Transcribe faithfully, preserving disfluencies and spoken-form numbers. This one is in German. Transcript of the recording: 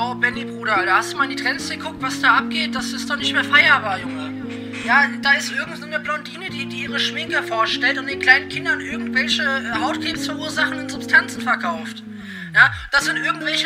Oh, Benny, Bruder, da hast du mal in die Trends geguckt, was da abgeht? Das ist doch nicht mehr feierbar, Junge. Ja, da ist irgendeine Blondine, die, die ihre Schminke vorstellt und den kleinen Kindern irgendwelche äh, Hautkrebs verursachenden Substanzen verkauft. Ja, das sind irgendwelche